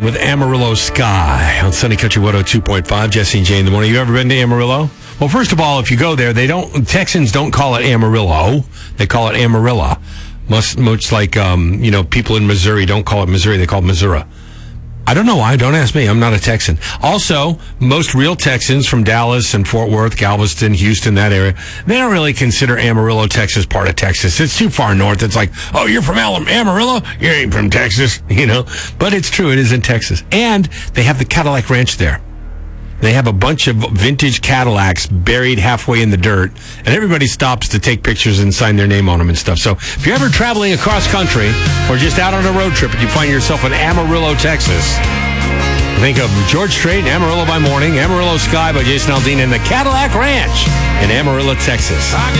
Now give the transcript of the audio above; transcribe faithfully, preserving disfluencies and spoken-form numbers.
with Amarillo Sky on Sunny Country one oh two point five. Jesse and Jay in the morning. You ever been to Amarillo? Well, first of all, if you go there, they don't. Texans don't call it Amarillo. They call it Amarilla. Much, much like um, you know, people in Missouri don't call it Missouri. They call it Missouri. I don't know why. Don't ask me. I'm not a Texan. Also, most real Texans from Dallas and Fort Worth, Galveston, Houston, that area, they don't really consider Amarillo, Texas part of Texas. It's too far north. It's like, oh, you're from Amarillo? You ain't from Texas, you know. But it's true. It is in Texas. And they have the Cadillac Ranch there. They have a bunch of vintage Cadillacs buried halfway in the dirt, and everybody stops to take pictures and sign their name on them and stuff. So if you're ever traveling across country or just out on a road trip and you find yourself in Amarillo, Texas, think of George Strait, Amarillo by Morning, Amarillo Sky by Jason Aldean, and the Cadillac Ranch in Amarillo, Texas.